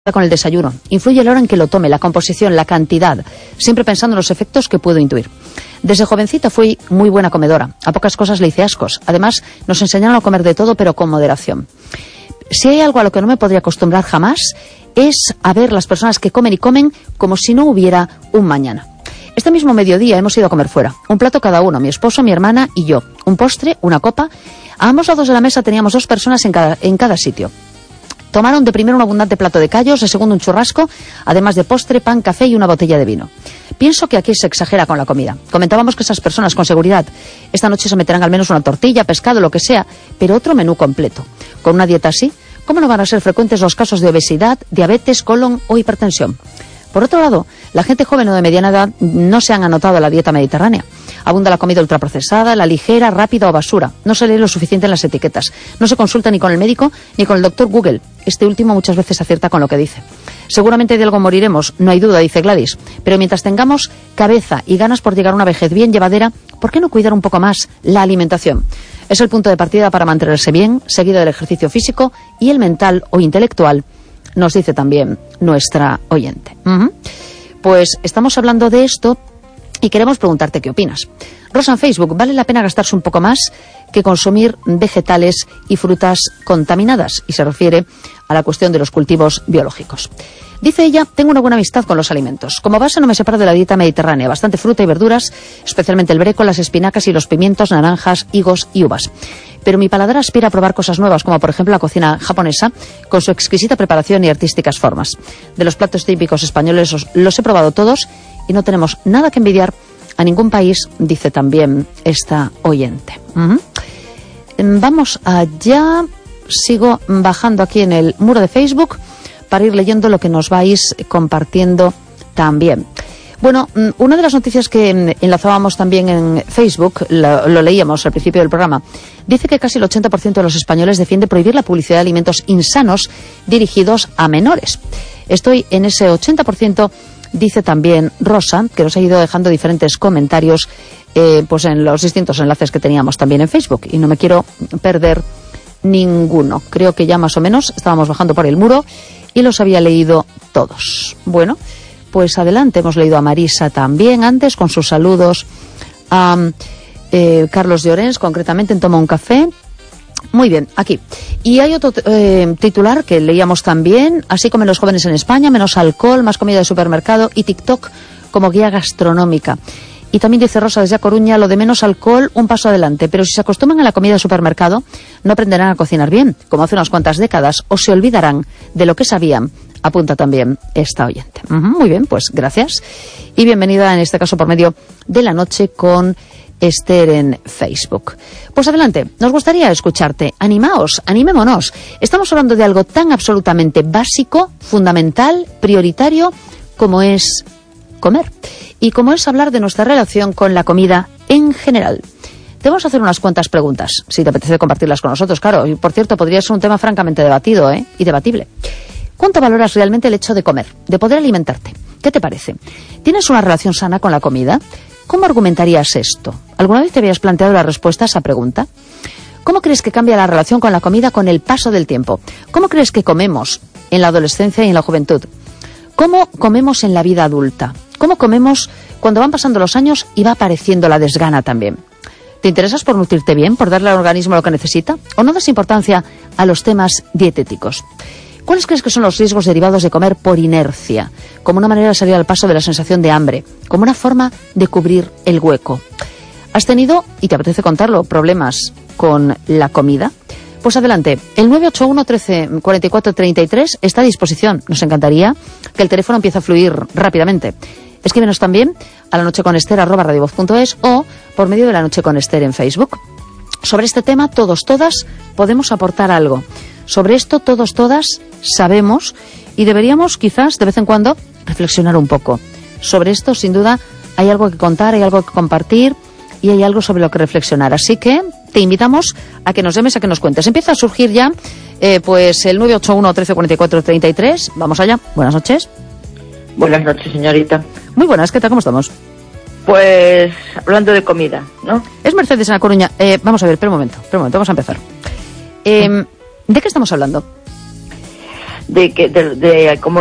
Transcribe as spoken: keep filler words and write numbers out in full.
con el desayuno. Influye la hora en que lo tome, la composición, la cantidad, siempre pensando en los efectos que puedo intuir. Desde jovencita fui muy buena comedora. A pocas cosas le hice ascos. Además, nos enseñaron a comer de todo, pero con moderación. Si hay algo a lo que no me podría acostumbrar jamás, es a ver las personas que comen y comen como si no hubiera un mañana. Este mismo mediodía hemos ido a comer fuera. Un plato cada uno, mi esposo, mi hermana y yo. Un postre, una copa. A ambos lados de la mesa teníamos dos personas en cada, en cada sitio. Tomaron de primero un abundante plato de callos, de segundo un churrasco, además de postre, pan, café y una botella de vino. Pienso que aquí se exagera con la comida. Comentábamos que esas personas, con seguridad, esta noche se meterán al menos una tortilla, pescado, lo que sea, pero otro menú completo. Con una dieta así, ¿cómo no van a ser frecuentes los casos de obesidad, diabetes, colon o hipertensión? Por otro lado, la gente joven o de mediana edad no se han anotado a la dieta mediterránea. Abunda la comida ultraprocesada, la ligera, rápida o basura. No se lee lo suficiente en las etiquetas. No se consulta ni con el médico ni con el doctor Google. Este último muchas veces acierta con lo que dice. Seguramente de algo moriremos, no hay duda, dice Gladys. Pero mientras tengamos cabeza y ganas por llegar a una vejez bien llevadera, ¿por qué no cuidar un poco más la alimentación? Es el punto de partida para mantenerse bien, seguido del ejercicio físico y el mental o intelectual, nos dice también nuestra oyente. Uh-huh. Pues estamos hablando de esto y queremos preguntarte qué opinas. Rosa en Facebook, ¿vale la pena gastarse un poco más que consumir vegetales y frutas contaminadas? Y se refiere a la cuestión de los cultivos biológicos. Dice ella, tengo una buena amistad con los alimentos. Como base no me separo de la dieta mediterránea, bastante fruta y verduras, especialmente el brécol, las espinacas y los pimientos, naranjas, higos y uvas. Pero mi paladar aspira a probar cosas nuevas, como por ejemplo la cocina japonesa, con su exquisita preparación y artísticas formas. De los platos típicos españoles los, los he probado todos y no tenemos nada que envidiar a ningún país, dice también esta oyente. Uh-huh. Vamos allá, sigo bajando aquí en el muro de Facebook para ir leyendo lo que nos vais compartiendo también. Bueno, una de las noticias que enlazábamos también en Facebook, lo, lo leíamos al principio del programa, dice que casi el ochenta por ciento de los españoles defiende prohibir la publicidad de alimentos insanos dirigidos a menores. Estoy en ese ochenta por ciento, dice también Rosa, que nos ha ido dejando diferentes comentarios eh, pues en los distintos enlaces que teníamos también en Facebook, y no me quiero perder ninguno. Creo que ya más o menos estábamos bajando por el muro y los había leído todos. Bueno, pues adelante, hemos leído a Marisa también antes con sus saludos, a eh, Carlos de Orens, concretamente en Toma un Café. Muy bien, aquí. Y hay otro eh, titular que leíamos también, así comen los jóvenes en España, menos alcohol, más comida de supermercado y TikTok como guía gastronómica. Y también dice Rosa desde A Coruña, lo de menos alcohol, un paso adelante. Pero si se acostumbran a la comida de supermercado, no aprenderán a cocinar bien, como hace unas cuantas décadas, o se olvidarán de lo que sabían, apunta también esta oyente. Uh-huh, muy bien, pues gracias. Y bienvenida en este caso por medio de la noche con Esther en Facebook. Pues adelante, nos gustaría escucharte. Animaos, animémonos. Estamos hablando de algo tan absolutamente básico, fundamental, prioritario, como es comer. Y como es hablar de nuestra relación con la comida en general. Te vamos a hacer unas cuantas preguntas, si te apetece compartirlas con nosotros, claro. Y por cierto, podría ser un tema francamente debatido, ¿eh? Y debatible. ¿Cuánto valoras realmente el hecho de comer, de poder alimentarte? ¿Qué te parece? ¿Tienes una relación sana con la comida? ¿Cómo argumentarías esto? ¿Alguna vez te habías planteado la respuesta a esa pregunta? ¿Cómo crees que cambia la relación con la comida con el paso del tiempo? ¿Cómo crees que comemos en la adolescencia y en la juventud? ¿Cómo comemos en la vida adulta? ¿Cómo comemos cuando van pasando los años y va apareciendo la desgana también? ¿Te interesas por nutrirte bien, por darle al organismo lo que necesita? ¿O no das importancia a los temas dietéticos? ¿Cuáles crees que son los riesgos derivados de comer por inercia? Como una manera de salir al paso de la sensación de hambre, como una forma de cubrir el hueco. ¿Has tenido, y te apetece contarlo, problemas con la comida? Pues adelante, el nueve ocho uno, trece, cuarenta y cuatro, treinta y tres está a disposición. Nos encantaría que el teléfono empiece a fluir rápidamente. Escríbenos también a la noche con Esther arroba radiovoz punto es o por medio de La Noche con Esther en Facebook. Sobre este tema, todos, todas, podemos aportar algo. Sobre esto, todos, todas, sabemos y deberíamos, quizás, de vez en cuando, reflexionar un poco. Sobre esto, sin duda, hay algo que contar, hay algo que compartir y hay algo sobre lo que reflexionar. Así que te invitamos a que nos llames, a que nos cuentes. Empieza a surgir ya, eh, pues, el nueve ocho uno, trece, cuarenta y cuatro, treinta y tres. Vamos allá. Buenas noches. Buenas noches, señorita. Muy buenas, ¿qué tal? ¿Cómo estamos? Pues hablando de comida, ¿no? Es Mercedes en La Coruña. Eh, vamos a ver, espera un momento, espera un momento, vamos a empezar. Eh, ¿De qué estamos hablando? de que de, de cómo